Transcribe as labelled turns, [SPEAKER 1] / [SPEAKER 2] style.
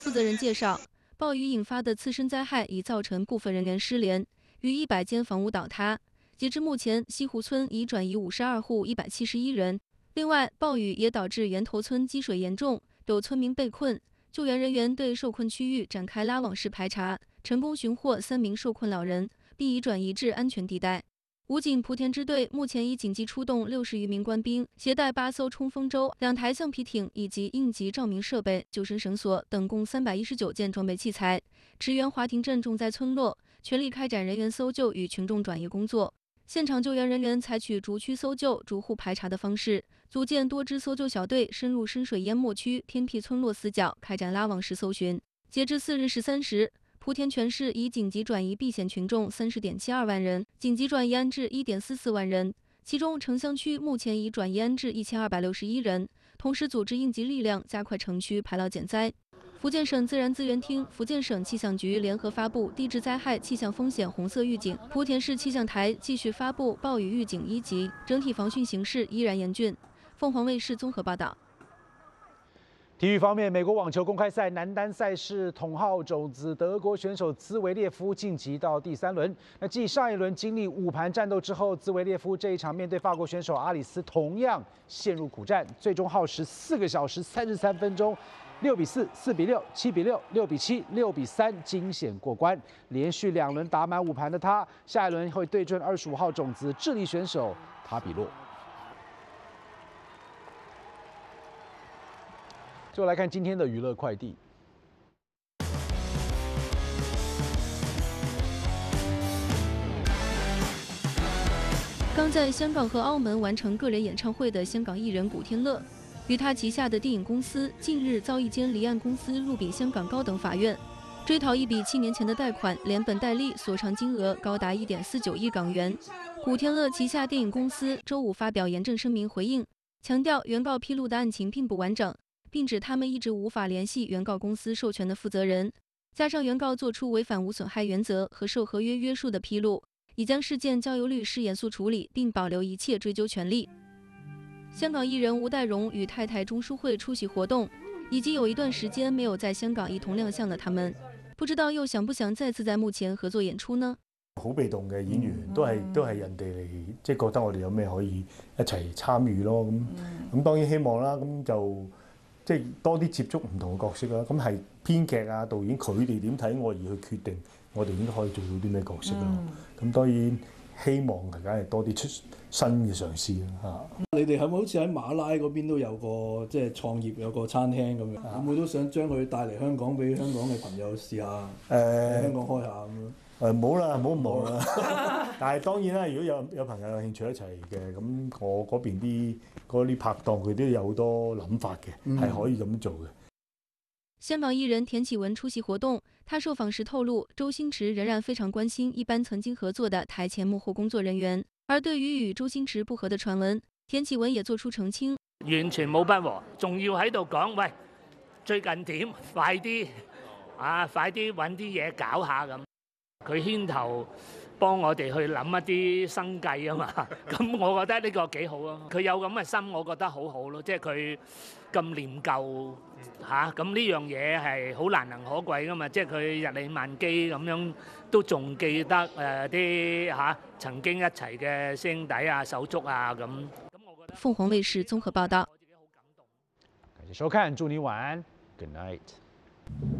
[SPEAKER 1] 负责人介绍，暴雨引发的次生灾害已造成部分人员失联，逾100间房屋倒塌。截至目前，西湖村已转移52户171人。另外，暴雨也导致源头村积水严重，有村民被困。救援人员对受困区域展开拉网式排查，成功寻获3名受困老人，并已转移至安全地带。武警莆田支队目前已紧急出动60余名官兵，携带8艘冲锋舟、2台橡皮艇以及应急照明设备、救生绳索等共319件装备器材，驰援华亭镇重灾村落，全力开展人员搜救与群众转移工作。现场救援人员采取逐区搜救、逐户排查的方式，组建多支搜救小队，深入深水淹没区、偏僻村落死角，开展拉网式搜寻。截至4日13时，莆田全市已紧急转移避险群众30.72万人，紧急转移安置1.44万人，其中城乡区目前已转移安置1261人，同时组织应急力量加快城区排涝减灾。福建省自然资源厅、福建省气象局联合发布地质灾害气象风险红色预警，莆田市气象台继续发布暴雨预警1级，整体防汛形势依然严峻。凤凰卫视综合报道。
[SPEAKER 2] 体育方面，美国网球公开赛男单赛事，统号种子德国选手兹维列夫晋级到第3轮。那继上一轮经历5盘战斗之后，兹维列夫这一场面对法国选手阿里斯同样陷入苦战，最终耗时4个小时33分钟，6比4、4比6、7比6、6比7、6比3惊险过关。连续2轮打满5盘的他，下一轮会对阵25号种子智利选手塔比洛。最后来看今天的娱乐快递。
[SPEAKER 1] 刚在香港和澳门完成个人演唱会的香港艺人古天乐，与他旗下的电影公司近日遭一间离岸公司入禀香港高等法院，追讨一笔7年前的贷款，连本带利索偿金额高达1.49亿港元。古天乐旗下电影公司周五发表严正声明回应，强调原告披露的案情并不完整，并指他们一直无法联系原告公司授权的负责人，加上原告做出违反无损害原则和受合约约束的披露，已将事件交由律师严肃处理，并保留一切追究权利。香港艺人吴岱融与太太钟淑慧出席活动，已经有一段時間沒有在香港一同亮相的他們，不知道又想不想再次在幕前合作演出呢？
[SPEAKER 3] 好被動嘅演員都係人哋嚟，即係覺得我哋有咩可以一齊參與咯。咁當然希望啦，咁就即係多啲接觸唔同嘅角色啦。咁係編劇啊、導演佢哋點睇我而去決定我哋應該可以做到啲咩角色咯。咁當然希望梗係多啲出新嘅嘗試啦嚇。
[SPEAKER 4] 你哋係咪好似喺馬拉嗰邊都有個即係創業有個餐廳咁樣？會唔會都想將佢帶嚟香港俾香港嘅朋友試下？喺香港開下咁樣。
[SPEAKER 3] 冇啦，唔好咁忙啦。但係當然啦，如果有朋友有興趣一齊嘅，咁我嗰邊啲拍檔佢都有好多諗法嘅，係可以咁做嘅。
[SPEAKER 1] 香港艺人田启文出席活动，他受访時透露，周星馳仍然非常關心一班曾經合作的台前幕後工作人員。而對於與周星馳不和的傳聞，田啟文也作出澄清，
[SPEAKER 5] 完全冇不和，仲要喺度講喂，最近點？快啲揾啲嘢搞下咁。佢牽頭幫我哋去諗一啲生計啊嘛，咁我覺得呢個幾好啊。佢有咁嘅心，我覺得好好咯，即係佢咁念舊嚇，咁呢樣嘢係好難能可貴噶嘛。即係佢日理萬機咁樣，都仲記得啲曾經一齊嘅師兄弟啊、手足啊咁。
[SPEAKER 1] 鳳凰衛視綜合報道。
[SPEAKER 2] 感謝收看，祝你晚安 ，Good night。